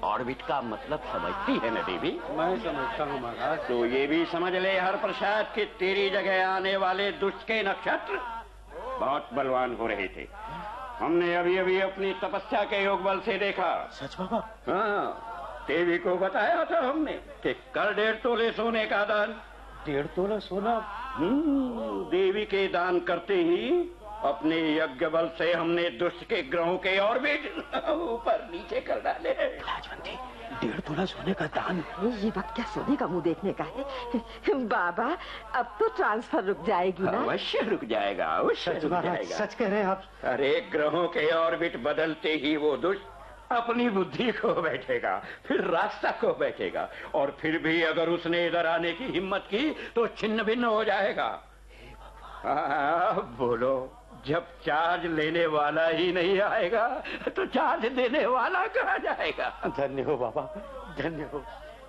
Orbit का मतलब समझती है ना देवी? मैं समझता हूँ महाराज। तो ये भी समझ ले हर प्रसाद कि तेरी जगह आने वाले दुष्ट के नक्षत्र बहुत बलवान हो रहे थे। हमने अभी अभी अपनी तपस्या के योग बल से देखा। सच बाबा? हाँ, देवी को बताया था हमने कि कर 1.5 तोले सोने का दान। 1.5 तोला सोना? देवी के दान करते ही अपने यज्ञ बल से हमने दुष्ट के ग्रहों के ऑर्बिट ऊपर नीचे कर डाले। लाजवंती, 1.5 तोला सोने का दान? ये वक्त क्या सोने का मुंह देखने का है? बाबा, अब तो ट्रांसफर रुक जाएगी ना? अवश्य रुक जाएगा, अवश्य रुक जाएगा। सच कह रहे हैं आप? अरे ग्रहों के ऑर्बिट बदलते ही वो दुष्ट अपनी बुद्धि खो बैठेगा, फिर रास्ता खो बैठेगा, और फिर भी अगर उसने इधर आने की हिम्मत की तो छिन्न भिन्न हो जाएगा। बोलो, जब चार्ज लेने वाला ही नहीं आएगा तो चार्ज देने वाला कहाँ जाएगा? धन्य हो बाबा, धन्य हो।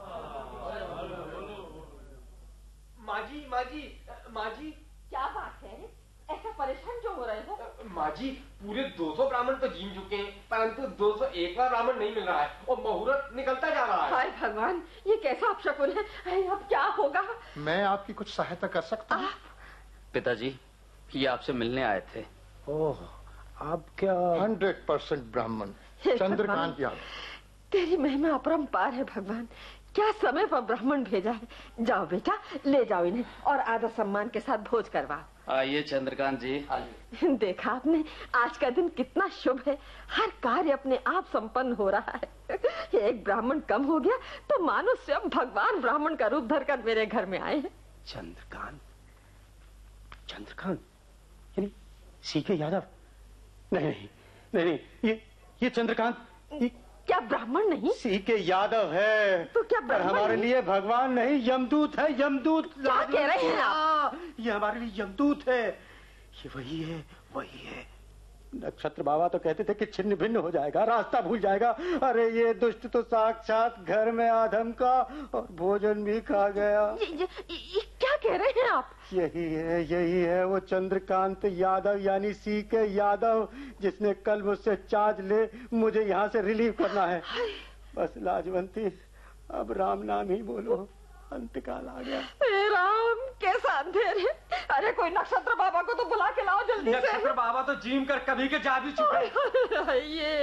माजी, माजी, माजी। क्या बात है? ऐसा परेशान क्यों हो रहे हो? माजी, पूरे 200 ब्राह्मण तो जीम चुके हैं, परंतु 201वां ब्राह्मण नहीं मिल रहा है और मुहूर्त निकलता जा रहा है। हाय भगवान, ये कैसा अपशकुन है? अब क्या होगा? मैं आपकी कुछ सहायता कर सकता हूँ? पिताजी, ये आपसे मिलने आए थे। ओह, आप क्या? 100% ब्राह्मण चंद्रकांत यादव। तेरी महिमा अपरंपार है भगवान। क्या समय पर ब्राह्मण भेजा है। जाओ बेटा, ले जाओ इन्हें और आदर सम्मान के साथ भोज करवाओ। आइए चंद्रकांत जी। देखा आपने, आज का दिन कितना शुभ है। हर कार्य अपने आप संपन्न हो रहा है। एक ब्राह्मण कम हो गया तो मानो स्वयं भगवान ब्राह्मण का रूप धरकर मेरे घर में आए हैं। चंद्रकांत? चंद्रकांत यानी सीके यादव? नहीं नहीं नहीं, ये चंद्रकांत क्या ब्राह्मण नहीं? सीके यादव है। तो क्या ब्राह्मण हमारे लिए भगवान नहीं, यमदूत है, यमदूत। क्या कह रहे हैं आप? ये हमारे लिए यमदूत है। ये वही है, वही है। नक्षत्र बाबा तो कहते थे कि छिन्न भिन्न हो जाएगा, रास्ता भूल जाएगा। अरे ये दुष्ट तो साक्षात घर में आधम का और भोजन भी खा गया। ये क्या कह रहे हैं आप? यही है वो चंद्रकांत यादव यानी सीके यादव, जिसने कल मुझसे चार्ज ले मुझे यहाँ से रिलीव करना है। बस लाजवंती, अब राम नाम ही बोलो, अंतकाल आ गया। राम, कैसा अंधेर है। अरे कोई नक्षत्र बाबा को तो बुला के लाओ जल्दी से। नक्षत्र बाबा तो जीम कर कभी के जा भी चुके।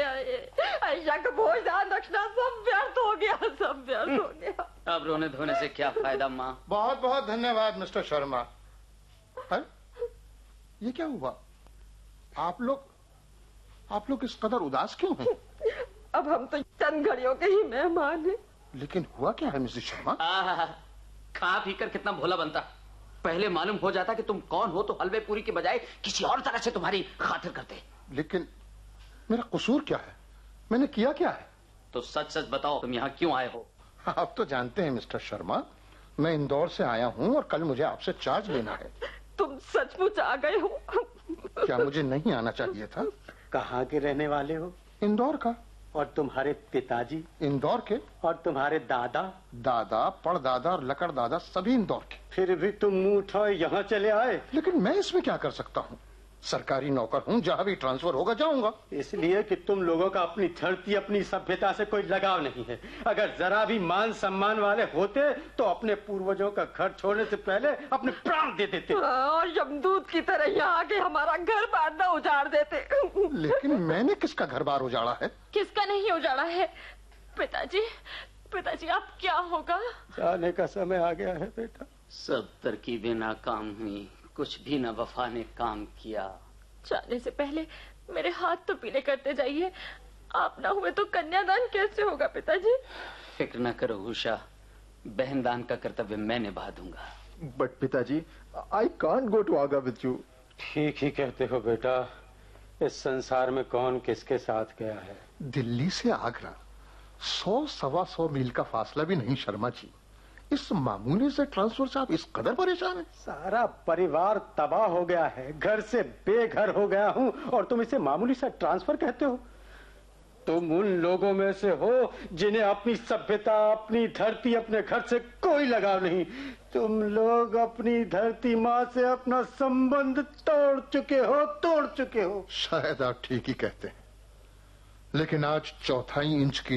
ये भोज दान दक्षिणा सब व्यर्थ हो गया, सब व्यर्थ हो गया। अब रोने धोने से क्या फायदा माँ? बहुत बहुत धन्यवाद मिस्टर शर्मा। अरे ये क्या हुआ? आप लोग इस कदर उदास क्यों हैं? अब हम तो चंद घड़ियों के ही मेहमान हैं। लेकिन हुआ क्या है मिसेस शर्मा? खा पी कर कितना भोला बनता। पहले मालूम हो जाता कि तुम कौन हो तो हलवे पूरी के बजाय किसी और तरह से तुम्हारी खातिर करते। लेकिन मेरा कसूर क्या है? मैंने किया क्या है? तो सच सच बताओ, तुम यहाँ क्यों आए हो? आप तो जानते हैं मिस्टर शर्मा, मैं इंदौर से आया हूँ और कल मुझे आपसे चार्ज लेना है। तुम सचमुच आ गए हो? क्या मुझे नहीं आना चाहिए था? कहाँ के रहने वाले हो? इंदौर का। और तुम्हारे पिताजी? इंदौर के। और तुम्हारे दादा? दादा, पड़दादा और लकड़ दादा सभी इंदौर के। फिर भी तुम मुंह उठाए यहाँ चले आए। लेकिन मैं इसमें क्या कर सकता हूँ? सरकारी नौकर हूँ, जहाँ भी ट्रांसफर होगा जाऊंगा। इसलिए कि तुम लोगों का अपनी धरती, अपनी सभ्यता से कोई लगाव नहीं है। अगर जरा भी मान सम्मान वाले होते तो अपने पूर्वजों का घर छोड़ने से पहले अपने प्राण दे देते और यमदूत की तरह यहाँ आके हमारा घर बार न उजाड़ देते। लेकिन मैंने किसका घर बार उजाड़ा है? किसका नहीं उजाड़ा है? पिताजी अब क्या होगा? जाने का समय आ गया है बेटा। सब तरकीबें नाकाम हुई, कुछ भी न वफा ने काम किया। जाने से पहले मेरे हाथ तो पीले करते जाइए। आप ना हुए तो कन्यादान कैसे होगा पिताजी? फिक्र न करो उषा, बहन दान का कर्तव्य मैं निभा दूंगा। बट पिताजी, I can't go to Agra with you. ठीक ही कहते हो बेटा। इस संसार में कौन किसके साथ गया है? दिल्ली से आगरा 100-125 मील का फासला भी नहीं शर्मा जी। इस मामूली से ट्रांसफर से आप इस कदर परेशान हैं? सारा परिवार तबाह हो गया है, घर से बेघर हो गया हूँ और तुम इसे मामूली सा ट्रांसफर कहते हो? तुम उन लोगों में से हो जिन्हें अपनी सभ्यता, अपनी धरती, अपने घर से कोई लगाव नहीं। तुम लोग अपनी धरती माँ से अपना संबंध तोड़ चुके हो। शायद आप ठीक ही कहते हैं, लेकिन आज 1/4 इंच की